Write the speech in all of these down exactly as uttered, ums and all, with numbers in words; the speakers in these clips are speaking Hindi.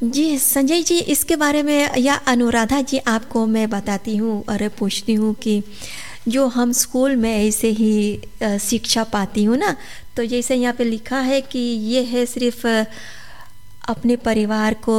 जी, संजय जी, इसके बारे में या अनुराधा जी आपको मैं बताती हूँ और पूछती हूँ कि जो हम स्कूल में ऐसे ही अ, शिक्षा पाती हूँ ना, तो जैसे यहाँ पे लिखा है कि ये है सिर्फ़ अपने परिवार को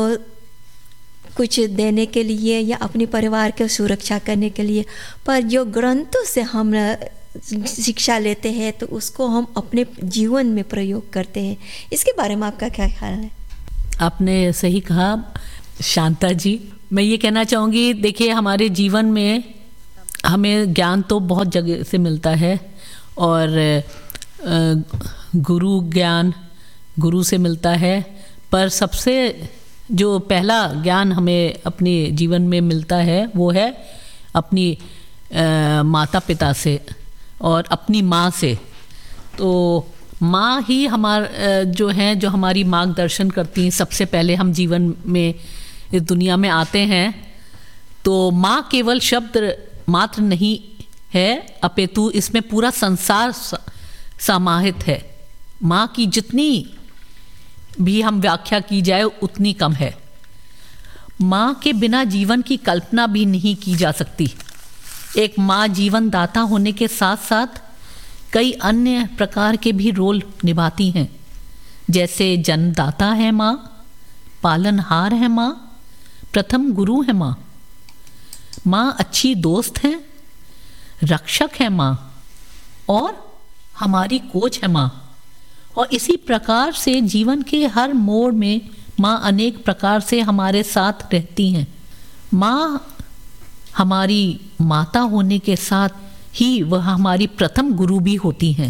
कुछ देने के लिए या अपने परिवार की सुरक्षा करने के लिए, पर जो ग्रंथों से हम अ, शिक्षा लेते हैं तो उसको हम अपने जीवन में प्रयोग करते हैं। इसके बारे में आपका क्या ख्याल है? आपने सही कहा शांता जी। मैं ये कहना चाहूँगी, देखिए हमारे जीवन में हमें ज्ञान तो बहुत जगह से मिलता है और अ, गुरु ज्ञान गुरु से मिलता है, पर सबसे जो पहला ज्ञान हमें अपने जीवन में मिलता है वो है अपनी अ, माता पिता से और अपनी माँ से। तो माँ ही हमार जो हैं जो हमारी मार्गदर्शन करती हैं। सबसे पहले हम जीवन में इस दुनिया में आते हैं तो माँ केवल शब्द मात्र नहीं है, अपितु इसमें पूरा संसार समाहित है। माँ की जितनी भी हम व्याख्या की जाए उतनी कम है। माँ के बिना जीवन की कल्पना भी नहीं की जा सकती। एक माँ जीवन दाता होने के साथ साथ कई अन्य प्रकार के भी रोल निभाती हैं, जैसे जन्मदाता है माँ, पालनहार है माँ, प्रथम गुरु है माँ, माँ अच्छी दोस्त है, रक्षक है माँ और हमारी कोच है माँ। और इसी प्रकार से जीवन के हर मोड़ में माँ अनेक प्रकार से हमारे साथ रहती हैं। माँ हमारी माता होने के साथ ही वह हमारी प्रथम गुरु भी होती हैं।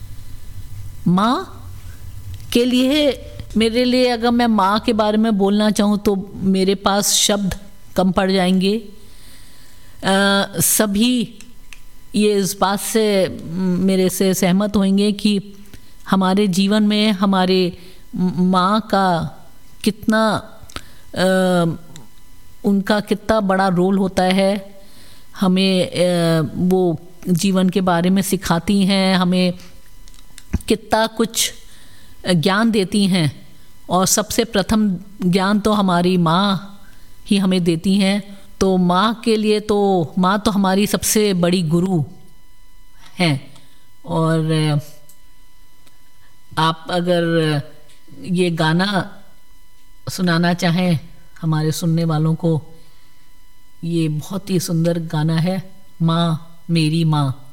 माँ के लिए, मेरे लिए अगर मैं माँ के बारे में बोलना चाहूँ तो मेरे पास शब्द कम पड़ जाएंगे। आ, सभी ये इस बात से मेरे से सहमत होंगे कि हमारे जीवन में हमारे माँ का कितना आ, उनका कितना बड़ा रोल होता है। हमें आ, वो जीवन के बारे में सिखाती हैं, हमें कितना कुछ ज्ञान देती हैं और सबसे प्रथम ज्ञान तो हमारी माँ ही हमें देती हैं। तो माँ के लिए तो माँ तो हमारी सबसे बड़ी गुरु हैं। और आप अगर ये गाना सुनाना चाहें हमारे सुनने वालों को, ये बहुत ही सुंदर गाना है, माँ मेरी माँ।